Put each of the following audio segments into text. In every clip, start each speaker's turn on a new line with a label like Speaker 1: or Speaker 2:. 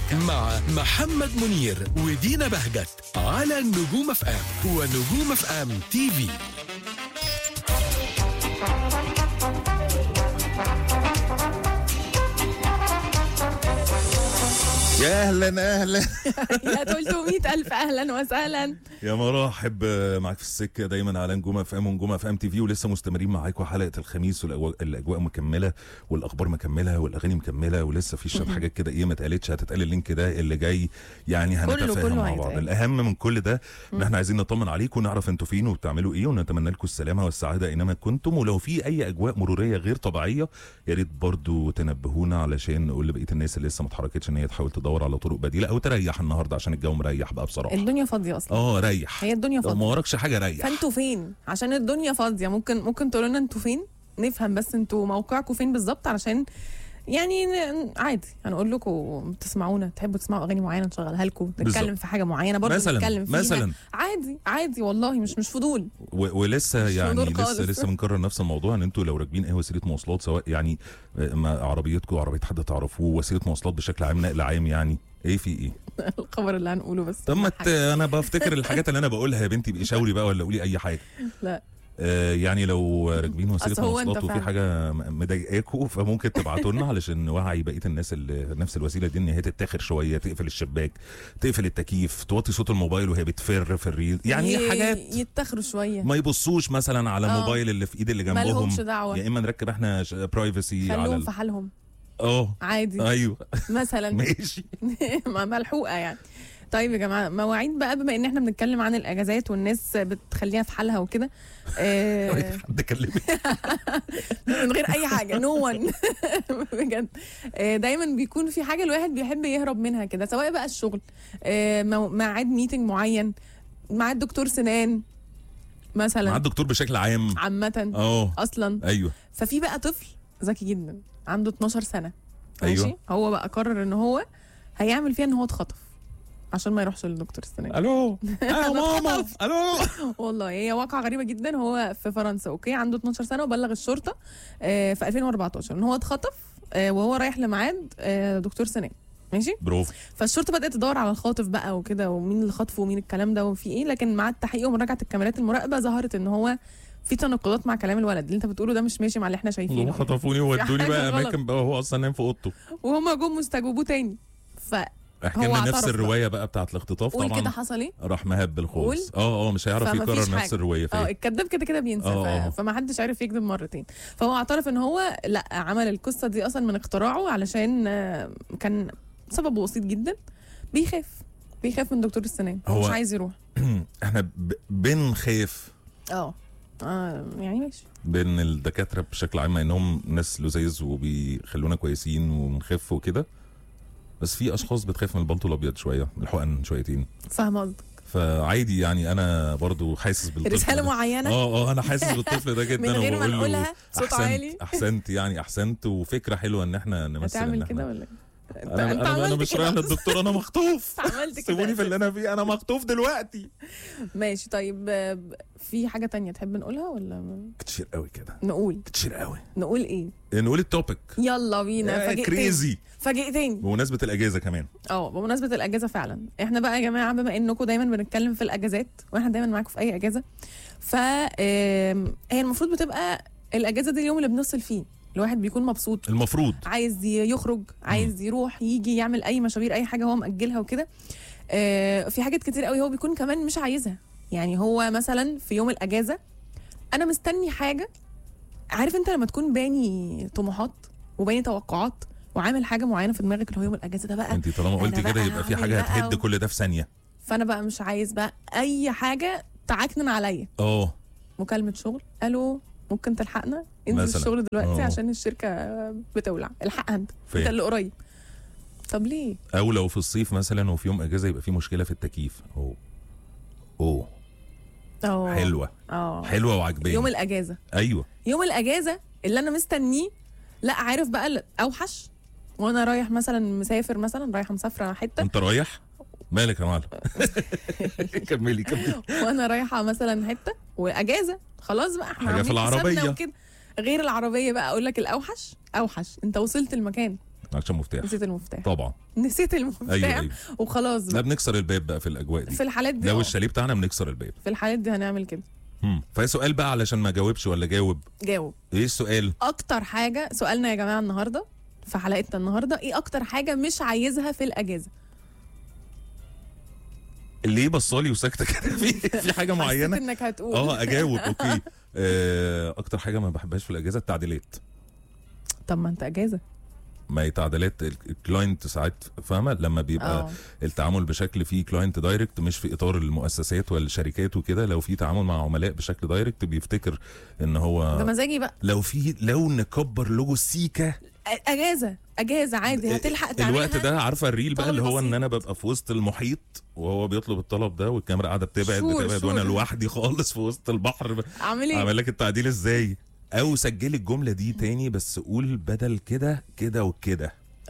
Speaker 1: مع محمد منير ودينا بهجت على نجوم اف ام ونجوم اف ام تي في.
Speaker 2: يا اهلا اهلا
Speaker 3: يا 300,000 اهلا وسهلا
Speaker 2: يا مرحب معاك في السكه دايما على نجوم اف ام ونجوم اف ام تي في، ولسه مستمرين معاكم حلقه الخميس، والاجواء مكمله والاخبار مكمله والاغاني مكمله، ولسه في شويه حاجات كده ايه ما اتقالتش هتتقال اللينك ده اللي جاي، يعني هنتفاهم مع بعض. الاهم من كل ده ان احنا عايزين نطمن عليكم ونعرف انتوا فين وبتعملوا ايه، ونتمنى لكم السلامه والسعاده اينما كنتم، ولو في اي اجواء مروريه غير طبيعيه يا ريت برضو تنبهونا علشان نقول لبقيه الناس اللي لسه ما اتحركتش ان هي تحاول تدور على طرق بديله او تريح النهارده عشان الجو مريح بقى بصراحه.
Speaker 3: الدنيا فاضيه اصلا.
Speaker 2: ريح،
Speaker 3: هي الدنيا فاضيه،
Speaker 2: ما وراكش حاجه ريح.
Speaker 3: فانتوا فين؟ عشان الدنيا فاضيه ممكن تقولوا لنا انتوا فين، نفهم بس انتوا موقعكم فين بالظبط، علشان يعني عادي هنقول لكم تسمعونا، تحبوا تسمعوا اغاني معينه نشغلها لكم، نتكلم في حاجه معينه برضه نتكلم فيها
Speaker 2: مثلا
Speaker 3: عادي والله مش فضول.
Speaker 2: ولسه يعني لسه بنكرر نفس الموضوع، ان انتوا لو راكبين اي وسيله مواصلات، سواء يعني عربيتكم عربيه حد تعرفوه، وسيله مواصلات بشكل عام، نقل عام، يعني ايه في ايه
Speaker 3: الخبر اللي هنقوله بس.
Speaker 2: طب انا بفتكر الحاجات اللي انا بقولها يا بنتي، بقي شاوري بقى ولا قولي اي حاجه.
Speaker 3: لا
Speaker 2: يعني لو راكبين وسيله مواصلات وفي حاجه مضايقاكوا فممكن تبعتوا لنا علشان نوعي بقيه الناس اللي نفس الوسيله دي ان هي تتاخر شويه، تقفل الشباك، تقفل التكييف، توطي صوت الموبايل وهي بتفر في الريل، يعني حاجات
Speaker 3: يتاخروا شويه،
Speaker 2: ما يبصوش مثلا على موبايل اللي في ايد اللي جنبهم،
Speaker 3: مالهمش دعوه،
Speaker 2: يا اما نركب احنا برايفسي
Speaker 3: خلوهم في حالهم. عادي
Speaker 2: ايوه
Speaker 3: مثلا
Speaker 2: ماشي
Speaker 3: ملحوقه يعني. طيب يا جماعه، مواعيد بقى، بما ان احنا بنتكلم عن الاجازات والناس بتخليها في حالها وكده،
Speaker 2: حد كلمني
Speaker 3: من غير اي حاجه، نو ون بجد. دايما بيكون في حاجه الواحد بيحب يهرب منها كده، سواء بقى الشغل، ميعاد ميتنج معين، ميعاد دكتور سنان مثلا،
Speaker 2: مع الدكتور بشكل عام
Speaker 3: عامه اصلا.
Speaker 2: ايوه.
Speaker 3: ففي بقى طفل ذكي جدا عنده 12 سنه،
Speaker 2: ماشي.
Speaker 3: أيوة. هو بقى قرر ان هو هيعمل فيها ان هو اتخطف عشان ما يروحش للدكتور السنان.
Speaker 2: الو ماما الو
Speaker 3: والله هي واقعة غريبة جدا. هو في فرنسا، اوكي، عنده 12 سنة وبلغ الشرطة في 2014 ان هو اتخطف وهو رايح لميعاد دكتور سنان، ماشي.
Speaker 2: برافو.
Speaker 3: فالشرطة بدأت تدور على الخاطف بقى وكده، ومين اللي خطفه ومين الكلام ده وفي ايه، لكن مع التحقيق ومراجعة الكاميرات المراقبة ظهرت ان هو في تناقضات مع كلام الولد. اللي انت بتقوله ده مش ماشي مع اللي احنا شايفينه.
Speaker 2: خطفوني وودوني بقى اماكن بقى وهو اصلا نايم في اوضته،
Speaker 3: وهم جم مستجوبوه تاني.
Speaker 2: احكي لنا نفس الروايه بقى بتاعت الاختطاف. طبعا
Speaker 3: كده حصل ايه؟
Speaker 2: راح مهبل خالص. مش هيعرف يكرر نفس الروايه.
Speaker 3: الكذاب كده بينسى. فما حدش عارف يكذب مرتين. فهو اعترف ان هو لا، عمل القصه دي اصلا من اختراعه، علشان كان سببه بسيط جدا، بيخاف من دكتور السنان، مش عايز يروح.
Speaker 2: احنا بنخاف
Speaker 3: يعني ماشي
Speaker 2: بين الدكاتره بشكل عام، انهم ناس لذيذ وبيخلونا كويسين وبنخف وكده، بس في اشخاص بتخاف من البلطو الابيض شويه، من الحقن شويتين.
Speaker 3: فاهم قصدك.
Speaker 2: فعادي يعني، انا برضو حاسس بالطفل
Speaker 3: رساله معينه.
Speaker 2: انا حاسس بالطفل ده جدا
Speaker 3: من غير ما نقولها صوت عالي.
Speaker 2: احسنت وفكره حلوه ان احنا نمثل.
Speaker 3: هتعمل كده ولا
Speaker 2: انا مش رايح للدكتور، انا مخطوف.
Speaker 3: عملت كده،
Speaker 2: سيبوني في اللي انا فيه، انا مخطوف دلوقتي.
Speaker 3: ماشي. طيب في حاجه تانية تحب نقولها ولا
Speaker 2: كتير قوي كده؟
Speaker 3: نقول
Speaker 2: كتير قوي.
Speaker 3: نقول ايه؟
Speaker 2: نقول التوبيك.
Speaker 3: يلا بينا.
Speaker 2: كريزي.
Speaker 3: فاجئتين
Speaker 2: بمناسبه الاجازه كمان.
Speaker 3: بمناسبه الاجازه فعلا. احنا بقى يا جماعه، بما انكم دايما بنتكلم في الاجازات، واحنا دايما معاكم في اي اجازه، هي المفروض بتبقى الاجازه دي اليوم اللي بنفصل فيه، الواحد بيكون مبسوط،
Speaker 2: المفروض
Speaker 3: عايز يخرج، عايز يروح يجي يعمل اي مشاوير، اي حاجه هو مأجلها وكده. في حاجات كتير قوي هو بيكون كمان مش عايزها. يعني هو مثلا في يوم الاجازه انا مستني حاجه، عارف انت لما تكون باني طموحات وباني توقعات وعامل حاجه معينه في دماغك اللي هو يوم الاجازه ده بقى،
Speaker 2: انت طالما قلتي كده يبقى في حاجه هتهد كل ده في ثانيه.
Speaker 3: فانا بقى مش عايز بقى اي حاجه تعكنن عليا. مكالمه شغل، الو ممكن تلحقنا؟ انزل الشغل دلوقتي عشان الشركه بتولع، الحقها انت اللي قريب. طب ليه؟
Speaker 2: او لو في الصيف مثلا وفي يوم اجازه يبقى في مشكله في التكييف. حلوه حلوه وعجباني
Speaker 3: يوم الاجازه.
Speaker 2: ايوه
Speaker 3: يوم الاجازه اللي انا مستنيه، لا عارف بقى اوحش، وانا رايح مثلا مسافر، مثلا رايحه مسافره حته.
Speaker 2: انت رايح مالك يا معلم؟ كملي
Speaker 3: وانا رايحه مثلا حته واجازه، خلاص بقى احنا
Speaker 2: حاجه في العربيه
Speaker 3: وكده. غير العربيه بقى اقول لك الاوحش، اوحش انت وصلت المكان
Speaker 2: عشان مفتاح.
Speaker 3: نسيت المفتاح.
Speaker 2: طبعا
Speaker 3: نسيت المفتاح.
Speaker 2: أيوة.
Speaker 3: وخلاص
Speaker 2: لا
Speaker 3: بقى.
Speaker 2: بنكسر الباب بقى في الاجواء دي.
Speaker 3: في الحالات دي
Speaker 2: لو الشاليه بتاعنا بنكسر الباب.
Speaker 3: في الحالات دي هنعمل كده.
Speaker 2: فهي سؤال بقى علشان ما جاوبش ولا جاوب.
Speaker 3: جاوب.
Speaker 2: ايه السؤال؟
Speaker 3: اكتر حاجه سؤالنا يا جماعه النهارده في حلقتنا النهارده، ايه اكتر حاجه مش عايزها في الاجازه؟
Speaker 2: ليه بصالي وساكته كده؟ في حاجه معينه؟
Speaker 3: حسيت انك هتقول.
Speaker 2: اجاوب. اوكي. اكتر حاجه ما بحبهاش في الاجازه التعديلات.
Speaker 3: طب ما انت اجازه.
Speaker 2: ما هي تعديلات الكلاينت ساعات، فاهمه؟ لما بيبقى التعامل بشكل فيه كلاينت دايركت، مش في اطار المؤسسات والشركات وكده. لو في تعامل مع عملاء بشكل دايركت بيفتكر ان هو
Speaker 3: ده مزاجي بقى.
Speaker 2: لو نكبر لوجو سيكا
Speaker 3: اجازه عادي هتلحق تعملها.
Speaker 2: الوقت ده. عارفه الريل بقى اللي هو ان انا ببقى في وسط المحيط وهو بيطلب الطلب ده والكاميرا قاعده بتبعد وانا لوحدي خالص في وسط البحر.
Speaker 3: اعمل ايه؟
Speaker 2: اعمل لك التعديل ازاي؟ او سجلي الجمله دي تاني بس قول بدل كده كده وكده.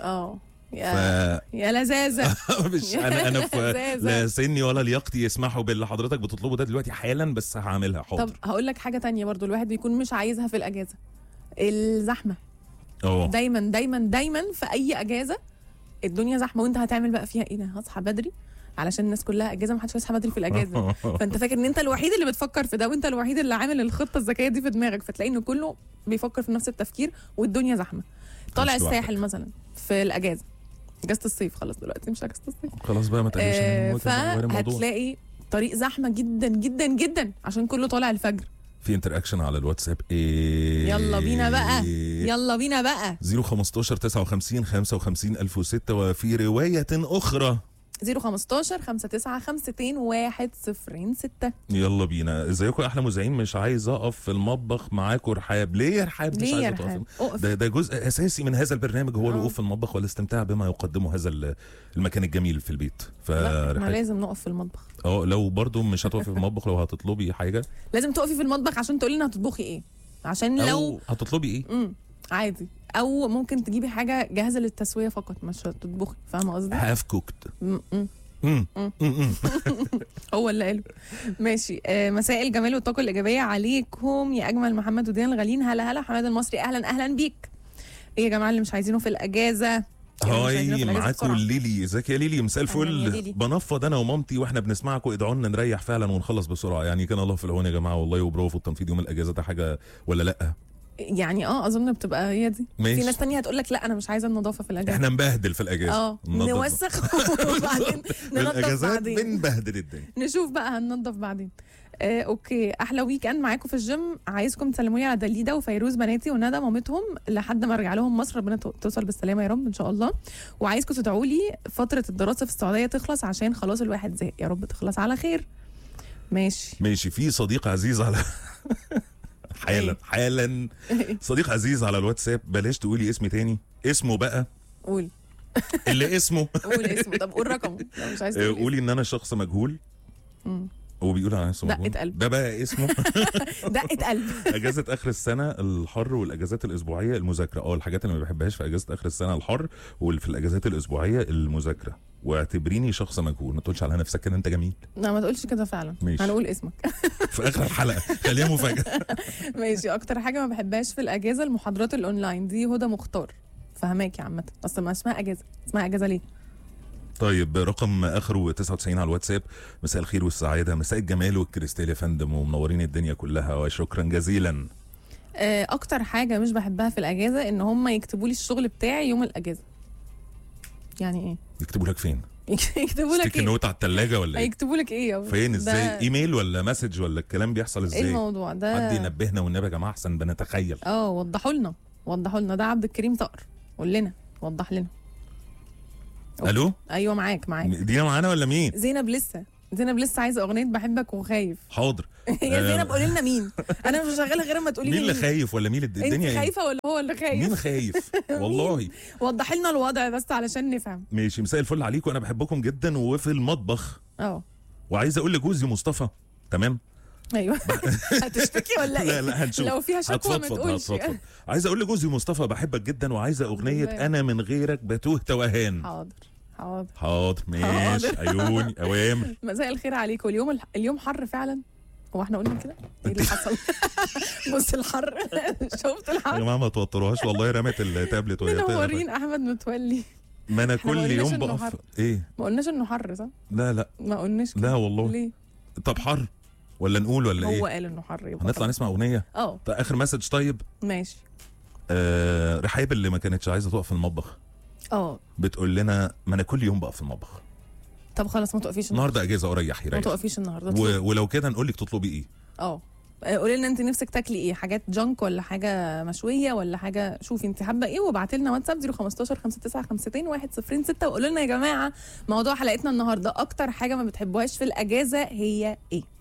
Speaker 3: يا لذاذه.
Speaker 2: مش انا في لا سني ولا لياقتي يسمحوا باللي حضرتك بتطلبه ده دلوقتي حالا، بس هعملها حاضر.
Speaker 3: طب هقول لك حاجه تانية برضو الواحد بيكون مش عايزها في الاجازه، الزحمه. دايما دايما دايما في اي اجازه الدنيا زحمه، وانت هتعمل بقى فيها ايه؟ هصحى بدري علشان الناس كلها اجازه، ما حدش هيصحى بدري في الاجازه. فانت فاكر ان انت الوحيد اللي بتفكر في ده، وانت الوحيد اللي عامل الخطه الذكيه دي في دماغك، فتلاقي ان كله بيفكر في نفس التفكير والدنيا زحمه. طالع الساحل مثلا في الاجازه، اجازه الصيف، خلاص دلوقتي مش اجازه الصيف،
Speaker 2: خلاص بقى ما تقلقش.
Speaker 3: فهتلاقي طريق زحمه جدا جدا جدا عشان كله طالع الفجر.
Speaker 2: في انتراكشن على الواتساب.
Speaker 3: يلا بينا بقى
Speaker 2: 015 59 55 1006. وفي روايه اخرى
Speaker 3: 015 59 52 106.
Speaker 2: يلا بينا. ازيكم يا احلى مذيعين؟ مش عايز اقف في المطبخ معاكم رحاب. ليه يا رحاب مش عايز تقف؟ ده جزء اساسي من هذا البرنامج، هو الوقوف في المطبخ والاستمتاع بما يقدمه هذا المكان الجميل في البيت.
Speaker 3: ما لازم نقف في المطبخ.
Speaker 2: لو برضو مش هتقفي في المطبخ، لو هتطلبي حاجه لازم
Speaker 3: تقفي في المطبخ عشان تقولي لنا هتطبخي ايه، عشان لو
Speaker 2: هتطلبي ايه
Speaker 3: عادي. او ممكن تجيبي حاجه جاهزه للتسويه فقط، مش هتطبخي. فاهمه قصدي؟
Speaker 2: هاف كوكت.
Speaker 3: هو اللي قاله. ماشي. مساء الجمال والطاقه الايجابيه عليكم يا اجمل محمد ودينا الغالين. هلا حماد المصري، اهلا بيك. ايه يا جماعه اللي مش عايزينه في الاجازه؟
Speaker 2: هاي معاكم ليلي. ازيك يا ليلي؟ مساء الفل. بنفض انا ومامتي واحنا بنسمعكم. ادعوا لنا نريح فعلا ونخلص بسرعه. يعني كان الله في العون يا جماعه والله، وبرافو. التنفيذ يوم الاجازه ده حاجه ولا لا؟
Speaker 3: يعني اظن بتبقى هي دي. في ناس تانية هتقول لك لا انا مش عايزه النظافه في الاجازه.
Speaker 2: احنا نبهدل في الاجازه.
Speaker 3: نوسخ وبعدين ننظف بعدين.
Speaker 2: بنبهدل الدنيا.
Speaker 3: نشوف بقى هننظف بعدين. اوكي. احلى ويك اند معاكم في الجيم. عايزكم تسلموا لي على دليده وفيروز بناتي وندى مامتهم لحد ما ارجع لهم مصر. ربنا توصل بالسلامه يا رب ان شاء الله. وعايزكم تدعوا لي فتره الدراسه في السعوديه تخلص عشان خلاص الواحد زهق. يا رب تخلص على خير. ماشي.
Speaker 2: في صديق عزيز على حالا صديق عزيز على الواتساب. بلاش تقولي اسمي تاني. اسمه بقى
Speaker 3: قول
Speaker 2: اللي اسمه.
Speaker 3: قول اسمه. طب قول رقمه لو مش عايز تقول.
Speaker 2: قولي ان انا شخص مجهول. هو بيقول على نفسه
Speaker 3: دقة قلب.
Speaker 2: ده بقى اسمه
Speaker 3: دقة قلب.
Speaker 2: اجازه اخر السنه الحر والاجازات الاسبوعيه المذاكره. الحاجات اللي ما بحبهاش في اجازه اخر السنه الحر، وفي الاجازات الاسبوعيه المذاكره. واعتبريني شخص مجهول. ما تقولش على نفسك كده انت جميل.
Speaker 3: لا ما تقولش كده فعلا. هنقول اسمك
Speaker 2: في اخر الحلقه. خليها مفاجاه.
Speaker 3: ماشي. اكتر حاجه ما بحبهاش في الاجازه المحاضرات الاونلاين. دي هدى مختار. فهماك يا عامه. اصل ما اسمها اجازه. اسمها اجازه ليه؟
Speaker 2: طيب رقم اخره 99 على الواتساب. مساء الخير والسعاده، مساء الجمال والكريستال يا فندم، ومنورين الدنيا كلها وشكرا جزيلا.
Speaker 3: اكتر حاجه مش بحبها في الاجازه ان هم يكتبوا لي الشغل بتاعي يوم الاجازه. يعني ايه
Speaker 2: يكتبوا لك فين؟
Speaker 3: يكتبوا لك
Speaker 2: ايه؟ نوت على الثلاجه ولا ايه؟
Speaker 3: يكتبوا لك ايه
Speaker 2: فين؟ ازاي؟ ايميل ولا مسج ولا الكلام بيحصل ازاي؟
Speaker 3: ايه الموضوع ده؟
Speaker 2: حد ينبهنا والنبي يا جماعه احسن بنتخيل.
Speaker 3: وضحوا لنا. ده عبد الكريم طقر. قول لنا وضح لنا.
Speaker 2: الو.
Speaker 3: ايوه معاك.
Speaker 2: دينا معانا ولا مين؟
Speaker 3: زينب لسه عايزه اغنيه بحبك وخايف.
Speaker 2: حاضر.
Speaker 3: يا زينب قولي لنا مين. انا مش شغاله غير ما تقولي
Speaker 2: مين اللي خايف ولا مين الدنيا؟
Speaker 3: انت خايفه ولا هو اللي خايف؟
Speaker 2: مين خايف؟ والله
Speaker 3: وضح لنا الوضع بس علشان نفهم.
Speaker 2: ماشي. مساء الفل عليكم. انا بحبكم جدا وفي المطبخ. وعايز اقول لجوزي مصطفى. تمام.
Speaker 3: ايوه. هتشتكي ولا ايه؟
Speaker 2: لا هنشوف.
Speaker 3: لو فيها شكوى ما تقولش.
Speaker 2: عايز اقول لجوزي مصطفى بحبك جدا وعايزه اغنيه انا من غيرك بتوه توهان.
Speaker 3: حاضر.
Speaker 2: ماشي. عيوني اوامر.
Speaker 3: مساء الخير عليكم. اليوم حر فعلا هو احنا قلنا كده؟ ايه اللي حصل؟ بص الحر. شفت
Speaker 2: يا
Speaker 3: الحر؟
Speaker 2: جماعه ما توتروهاش والله، رمت التابلت وهي
Speaker 3: منورين احمد متولي.
Speaker 2: ما انا
Speaker 3: إحنا
Speaker 2: كل
Speaker 3: ما قلناش
Speaker 2: يوم
Speaker 3: إنه
Speaker 2: بقف
Speaker 3: حر.
Speaker 2: ايه.
Speaker 3: ما قلناش انه حر صح؟
Speaker 2: لا
Speaker 3: ما قلناش كده.
Speaker 2: لا والله.
Speaker 3: ليه؟
Speaker 2: طب حر ولا نقول ولا ايه؟
Speaker 3: هو قال انه حر يبقى
Speaker 2: هنطلع نسمع اغنيه.
Speaker 3: اه
Speaker 2: طيب اخر مسج. طيب
Speaker 3: ماشي.
Speaker 2: رحاب اللي ما كانتش عايزه تقف في المطبخ بتقول لنا ما انا كل يوم بقف في المطبخ.
Speaker 3: طب خلاص ما تقفيش
Speaker 2: النهارده اجازه وريح
Speaker 3: ما
Speaker 2: يريح.
Speaker 3: تقفيش النهارده.
Speaker 2: ولو كده نقول لك تطلبي ايه.
Speaker 3: قولي لنا انت نفسك تاكلي ايه، حاجات جانك ولا حاجه مشويه ولا حاجه، شوفي انت حابه ايه وابعتي لنا واتساب 015 5952 106 وقولوا لنا يا جماعه موضوع حلقتنا النهارده اكتر حاجه ما بتحبوهاش في الاجازه هي ايه.